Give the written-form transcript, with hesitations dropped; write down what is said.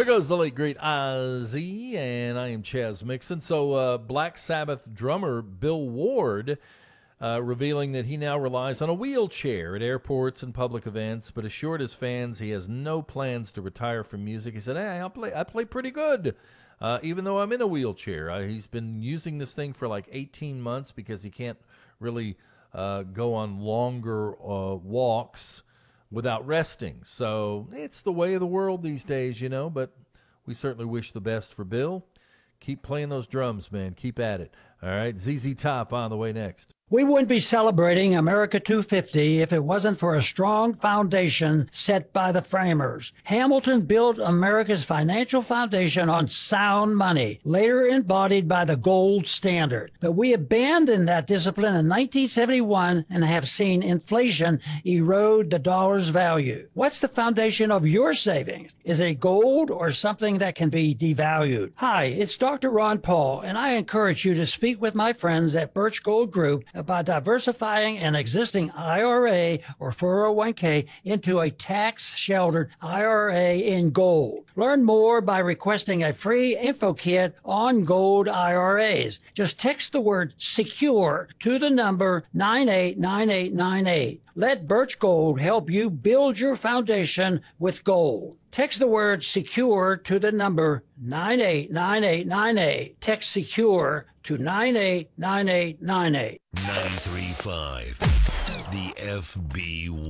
There goes the late great Ozzy, and I am Chaz Mixon. So, Black Sabbath drummer Bill Ward revealing that he now relies on a wheelchair at airports and public events, but assured his fans he has no plans to retire from music. He said, "Hey, I play pretty good, even though I'm in a wheelchair." He's been using this thing for like 18 months because he can't really go on longer walks without resting. So it's the way of the world these days, but we certainly wish the best for Bill. Keep playing those drums, man. Keep at it. All right, ZZ Top on the way next. We wouldn't be celebrating America 250 if it wasn't for a strong foundation set by the framers. Hamilton built America's financial foundation on sound money, later embodied by the gold standard. But we abandoned that discipline in 1971 and have seen inflation erode the dollar's value. What's the foundation of your savings? Is it gold or something that can be devalued? Hi, it's Dr. Ron Paul, and I encourage you to speak with my friends at Birch Gold Group about diversifying an existing IRA or 401k into a tax-sheltered IRA in gold. Learn more by requesting a free info kit on gold IRAs. Just text the word SECURE to the number 989898. Let Birch Gold help you build your foundation with gold. Text the word SECURE to the number 989898. Text SECURE to 989898. 93.5 The FB1.